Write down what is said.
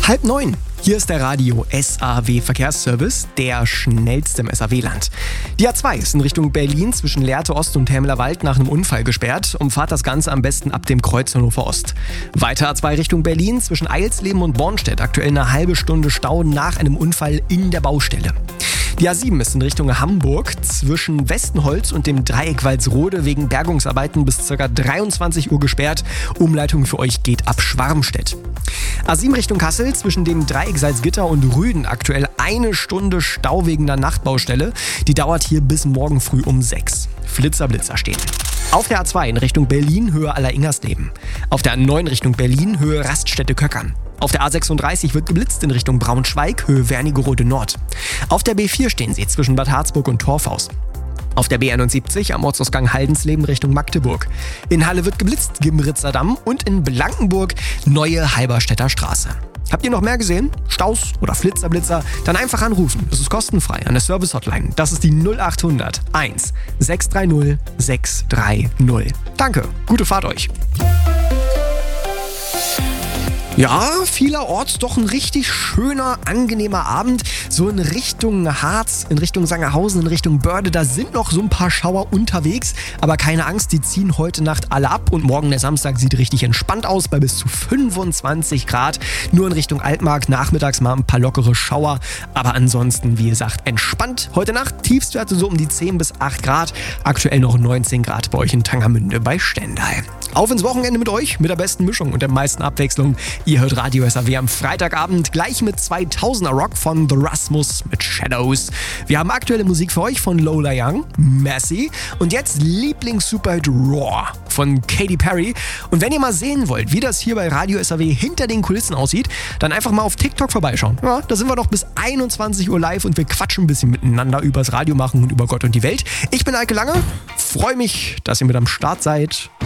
8:30. Hier ist der Radio SAW Verkehrsservice, der schnellste im SAW-Land. Die A2 ist in Richtung Berlin zwischen Lehrte Ost und Termelerwald nach einem Unfall gesperrt. Umfahrt das Ganze am besten ab dem Kreuz Hannover Ost. Weiter A2 Richtung Berlin zwischen Eilsleben und Bornstedt. Aktuell eine halbe Stunde Stau nach einem Unfall in der Baustelle. Die A7 ist in Richtung Hamburg zwischen Westenholz und dem Dreieck Walsrode wegen Bergungsarbeiten bis ca. 23 Uhr gesperrt. Umleitung für euch geht ab Schwarmstedt. A7 Richtung Kassel zwischen dem Dreieck Salzgitter und Rüden aktuell eine Stunde Stau wegen der Nachtbaustelle. Die dauert hier bis morgen früh um 6. Blitzer stehen. Auf der A2 in Richtung Berlin Höhe Aller-Ingersleben. Auf der A9 Richtung Berlin Höhe Raststätte-Köckern. Auf der A36 wird geblitzt in Richtung Braunschweig, Höhe Wernigerode Nord. Auf der B4 stehen sie zwischen Bad Harzburg und Torfhaus. Auf der B71 am Ortsausgang Haldensleben Richtung Magdeburg. In Halle wird geblitzt, Gimritzer Damm und in Blankenburg Neue Halberstädter Straße. Habt ihr noch mehr gesehen? Staus oder Blitzer? Dann einfach anrufen. Das ist kostenfrei an der Service-Hotline. Das ist die 0800 1 630 630. Danke, gute Fahrt euch. Ja, vielerorts doch ein richtig schöner, angenehmer Abend. So in Richtung Harz, in Richtung Sangerhausen, in Richtung Börde, da sind noch so ein paar Schauer unterwegs. Aber keine Angst, die ziehen heute Nacht alle ab und morgen der Samstag sieht richtig entspannt aus bei bis zu 25 Grad. Nur in Richtung Altmark nachmittags mal ein paar lockere Schauer. Aber ansonsten, wie gesagt, entspannt. Heute Nacht Tiefstwerte so um die 10 bis 8 Grad. Aktuell noch 19 Grad bei euch in Tangermünde bei Stendal. Auf ins Wochenende mit euch, mit der besten Mischung und der meisten Abwechslung. Ihr hört Radio SAW am Freitagabend gleich mit 2000er Rock von The Rasmus mit Shadows. Wir haben aktuelle Musik für euch von Lola Young, Massey und jetzt Lieblings-Superhit Roar von Katy Perry. Und wenn ihr mal sehen wollt, wie das hier bei Radio SAW hinter den Kulissen aussieht, dann einfach mal auf TikTok vorbeischauen. Ja, da sind wir noch bis 21 Uhr live und wir quatschen ein bisschen miteinander übers Radio machen und über Gott und die Welt. Ich bin Eike Lange, freue mich, dass ihr mit am Start seid